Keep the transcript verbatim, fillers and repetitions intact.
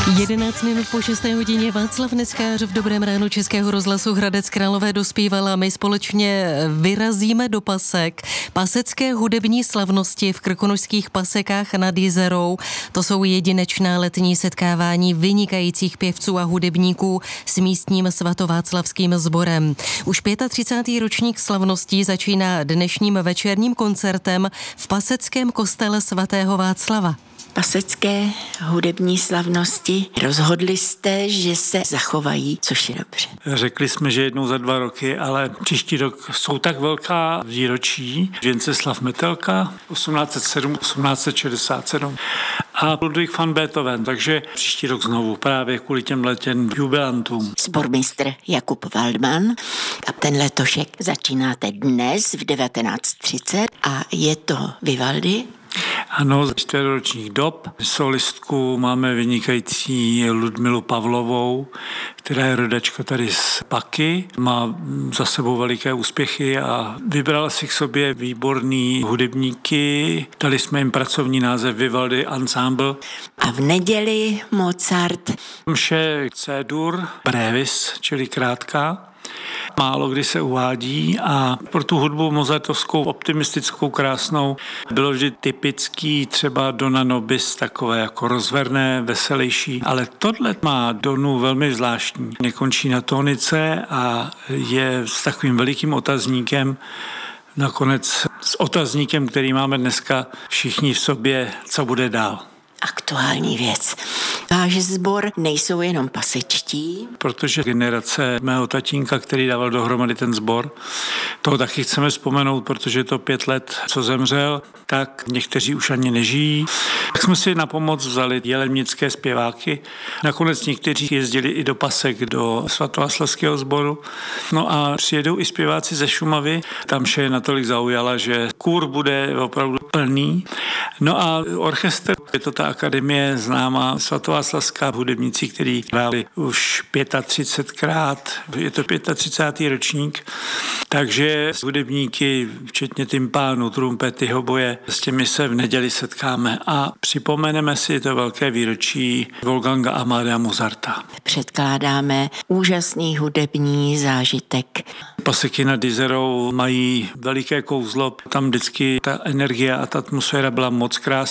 jedenáct minut po šesté hodině Václav Neskář v Dobrém ránu Českého rozhlasu Hradec Králové dospíval a my společně vyrazíme do Pasek. Pasecké hudební slavnosti v krkonošských Pasekách nad Jizerou. To jsou jedinečná letní setkávání vynikajících pěvců a hudebníků s místním svatováclavským sborem. Už třicátý pátý ročník slavností začíná dnešním večerním koncertem v Paseckém kostele svatého Václava. Pasecké hudební slavnosti. Rozhodli jste, že se zachovají, což je dobře. Řekli jsme, že jednou za dva roky, ale příští rok jsou tak velká výročí. Věnceslav Metelka, osmnáct set sedm osmnáct set šedesát sedm a Ludwig van Beethoven, takže příští rok znovu právě kvůli těm letěn jubilantům. Sbormistr Jakub Waldman a ten letošek začínáte dnes v devatenáct třicet a je to Vivaldi. Ano, z čtyřročních dob. Solistku máme vynikající Ludmilu Pavlovou, která je rodačka tady z Paky. Má za sebou veliké úspěchy a vybrala si k sobě výborný hudebníky. Dali jsme jim pracovní název Vivaldi Ensemble. A v neděli Mozart. Mše C-dur brevis, čili krátká. Málo kdy se uvádí a pro tu hudbu mozartovskou, optimistickou, krásnou bylo vždy typický třeba Dona Nobis, takové jako rozverné, veselější, ale tohle má Donu velmi zvláštní. Nekončí na tónice a je s takovým velikým otazníkem, nakonec s otazníkem, který máme dneska všichni v sobě, co bude dál. Aktuální věc. Váš sbor nejsou jenom pasečtí. Protože generace mého tatínka, který dával dohromady ten sbor, toho taky chceme vzpomenout, protože je to pět let, co zemřel, tak někteří už ani nežijí. Tak jsme si na pomoc vzali jelemnické zpěváky. Nakonec někteří jezdili i do Pasek, do svatováclavského sboru. No a přijedou i zpěváci ze Šumavy. Tam vše je natolik zaujala, že kůr bude opravdu plný. No a orchestr, je to ta akademie známá svatováclavská hudebníci, kteří hráli už třicetpětkrát, je to třicátý pátý ročník, takže hudebníky, včetně tympánu, trumpety, hoboje, s těmi se v neděli setkáme a připomeneme si to velké výročí Wolfganga Amadea Mozarta. Předkládáme úžasný hudební zážitek. Paseky nad Jizerou mají veliké kouzlo, tam vždycky ta energie a ta atmosféra byla moc krásná.